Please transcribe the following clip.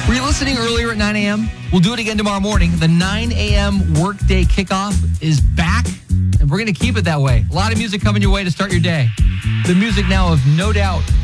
Were you listening earlier at 9 a.m.? We'll do it again tomorrow morning. The 9 a.m. workday kickoff is back, and we're going to keep it that way. A lot of music coming your way to start your day. The music now of No Doubt